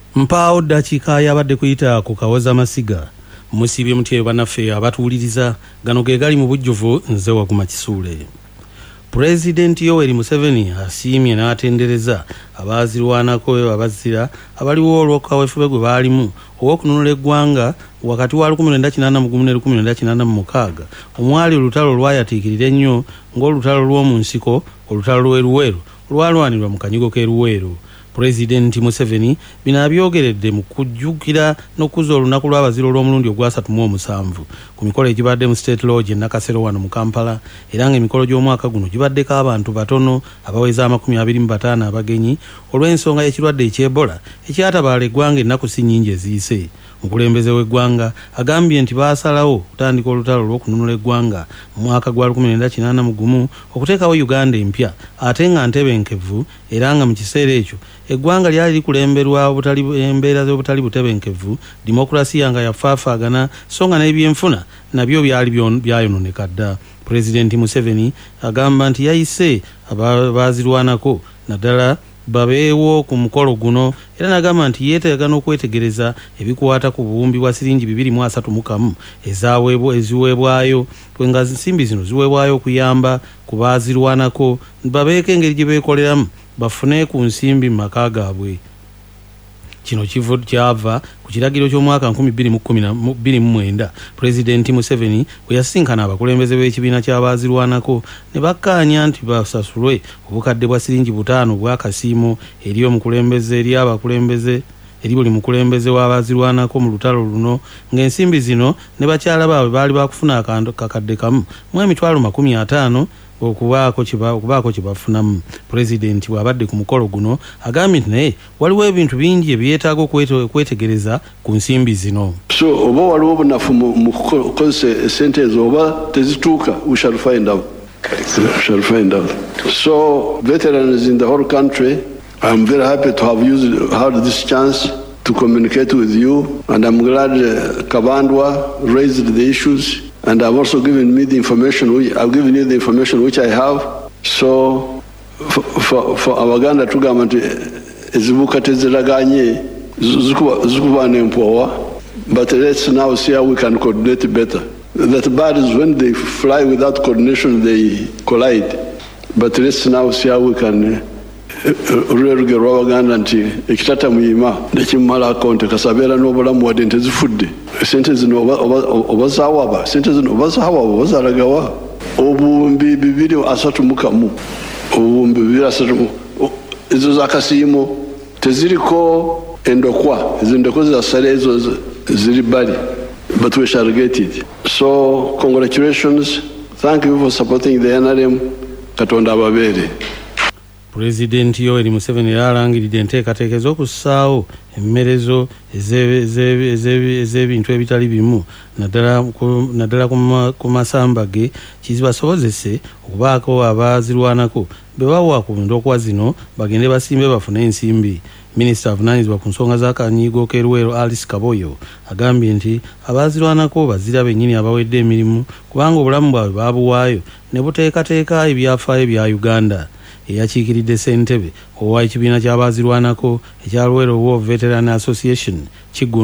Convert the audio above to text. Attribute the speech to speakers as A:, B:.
A: Mpaawo ddakiika yabadde kuyita ku Kawoza Masiga musibye mutye bannaffe abatuwuliriza gano ge gali mu bujjuvu nze Waguma Kisuule. Pulezidenti Yoweri Museveni asiimye n'atendereza abaazirwanako abazira abaliwo olw'akaweefube gwe baalimu ow'okununula eggwanga wakati wa 1980 ne 1986 omwali olutalo lwayatiikirira ennyo ng'olutalo lw'omu nsiko olutalo lw'eruweero olwalwanirwa mu kanyigo k'eruweero. Pulezidenti Museveni bino abyogeredde mu kujjukira n'okuzza olunaku lw'abazira olw'omulundi ogwa 37 ku mikolo egibadde mu State Lodge e Nakasero wano mu Kampala, era ng'emikolo gy'omwaka guno gibaddeko abantu batono abaweza 25 abagenyi olw'ensonga y'ekirwadde eky'Ebola ekyatabaala eggwanga ennaku si nnyingi eziyise. Omukulembeze w'eggwanga agambye nti baasalawo kutandika olutalo olw'okununula eggwanga mu mwaka gwa 1981 okuteekawo Uganda empya ate nga ntebenkevu, era nga mu kiseera ekyo eggwanga lyali likulemberwa embeera z'obutali butebenkevu, dimokirasiya nga yafaafaagana so nga n'ebyenfuna nabyo byali byayononeka dda. Pulezidenti Museveni agamba nti yayise abaazirwanako naddala babeewo ku mukolo guno, era nagamba nti yeetaaga n'okwetegereza ebikwata ku buwumbi bwa siringi 231 eziweebwayo nga nsimbi zino ziweebwayo okuyamba ku baazirwanako babeeko engeri gye beekoleramu bafune ku nsimbi mu maka gaabwe. Kino kyava ku kiragiro ky'omwaka 2019 Pulezidenti Museveni bwe yasinkana abakulembeze b'ekibiina ky'abaazirwanako ne bakkaanya nti basasulwe obukadde bwa siringi 5 bw'akasiimo eri buli mukulembeze w'abaazirwanako mu lutalo luno, ng'ensimbi zino ne bakyala baabwe baali bakufuna kakadde kamu mu emitwalo 50 okubaako kye bafunamu. Pulezidenti bw'abadde ku mukolo guno agambye nti naye waliwo ebintu bingi ebyetaaga okwetegereza ku nsimbi zino.
B: So oba waliwo obunafu mu kukozesa esente ezo oba tezituuka, we shall find out. So veterans in the whole country, I'm very happy to have had this chance to communicate with you, and I'm glad Kabandwa raised the issues. And I've also given you the information which I have. So for Abaganda tugamba nti ezibuka teziraganye zikuba n'empowa, but let's now see how we can coordinate better. That birds, when they fly without coordination, they collide. But let's now see how we can rurerugero Abaganda nti ekitata muyima nekimala akonte kasabeera n'obulamu wadde ntezifudde. Sente zino obazaawaba, sente zino obazaawaba, obazaalagawa obuwumbi 231 obuwumbi 231 ezo zakasiimo teziriko endokwa, ezo endokwa zasale ezo ziri bali, but we shall get it. So congratulations, thank you for supporting the NRM. Katonda ababeere.
A: Pulezidenti Yoweri Museveni yalangiridde enteekateeka ez'okussaawo emmerezo ez'ebintu ebitali bimu naddala ku masamba ge kizibasobozese okubaako abaazirwanako be bawa ku ndokwa zino bagende basimbe bafune ensimbi. Minisita avunaanyizibwa ku nsonga z'akanyigo k'eruweero Alice Kaboyo agambye nti abaazirwanako bazira bennyini abawedde emirimu kubanga obulamu bwabwe baabuwaayo ne buteekateeka ebyafaayo bya Uganda. Eyakiikiridde ssentebe owa ekibiina ky'abaazirwanako ekya Luweero War Veteran Association